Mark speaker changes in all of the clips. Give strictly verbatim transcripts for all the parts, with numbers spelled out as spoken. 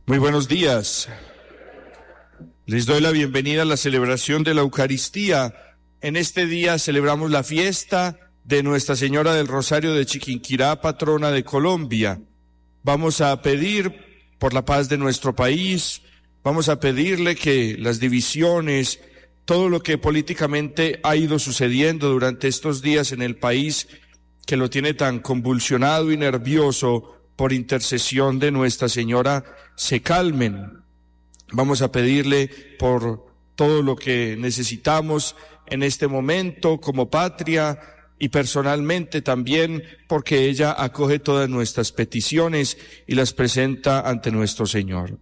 Speaker 1: Muy buenos días. Les doy la bienvenida a la celebración de la Eucaristía. En este día celebramos la fiesta de Nuestra Señora del Rosario de Chiquinquirá, patrona de Colombia. Vamos a pedir por la paz de nuestro país, vamos a pedirle que las divisiones, todo lo que políticamente ha ido sucediendo durante estos días en el país, que lo tiene tan convulsionado y nervioso, por intercesión de Nuestra Señora, se calmen. Vamos a pedirle por todo lo que necesitamos en este momento como patria y personalmente también, porque ella acoge todas nuestras peticiones y las presenta ante nuestro Señor.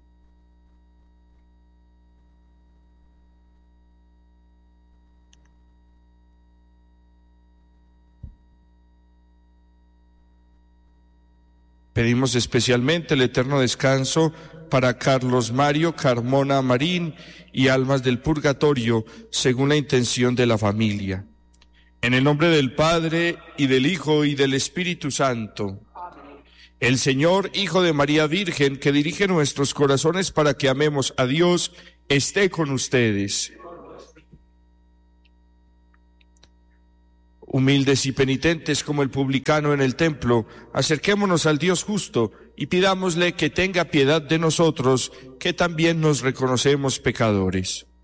Speaker 1: Pedimos especialmente el eterno descanso para Carlos Mario Carmona Marín y almas del purgatorio, según la intención de la familia. En el nombre del Padre, y del Hijo, y del Espíritu Santo. El Señor, Hijo de María Virgen, que dirige nuestros corazones para que amemos a Dios, esté con ustedes. Humildes y penitentes como el publicano en el templo, acerquémonos al Dios justo y pidámosle que tenga piedad de nosotros, que también nos reconocemos pecadores.